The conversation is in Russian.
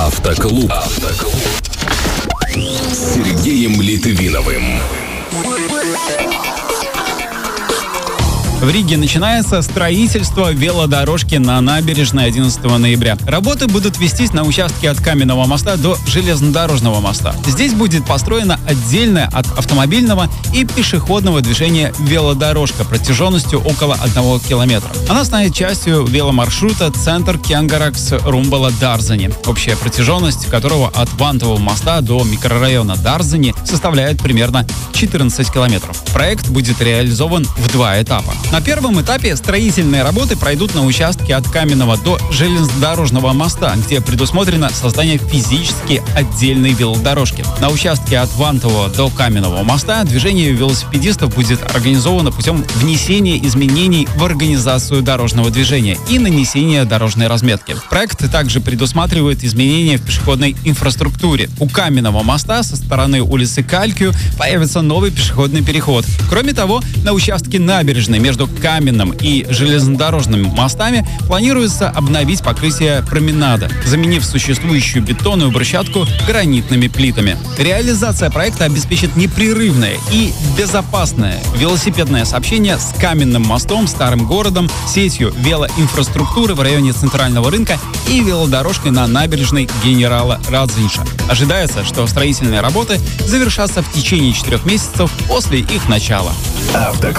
Автоклуб. С Сергеем Литвиновым. В Риге начинается строительство велодорожки на набережной 11 ноября. Работы будут вестись на участке от Каменного моста до железнодорожного моста. Здесь будет построена отдельная от автомобильного и пешеходного движения велодорожка протяженностью около 1 километра. Она станет частью веломаршрута центр Кенгаракс-Румбала-Дарзани, общая протяженность которого от Вантового моста до микрорайона Дарзани составляет примерно 14 километров. Проект будет реализован в 2 этапа. На первом этапе строительные работы пройдут на участке от Каменного до железнодорожного моста, где предусмотрено создание физически отдельной велодорожки. На участке от Вантового до Каменного моста движение велосипедистов будет организовано путем внесения изменений в организацию дорожного движения и нанесения дорожной разметки. Проект также предусматривает изменения в пешеходной инфраструктуре. У Каменного моста со стороны улицы Калькию появится новый пешеходный переход. Кроме того, на участке набережной между Каменным и железнодорожными мостами планируется обновить покрытие променада, заменив существующую бетонную брусчатку гранитными плитами. Реализация проекта обеспечит непрерывное и безопасное велосипедное сообщение с Каменным мостом, Старым городом, сетью велоинфраструктуры в районе Центрального рынка и велодорожкой на набережной генерала Радзинша. Ожидается, что строительные работы завершатся в течение 4 месяцев после их начала.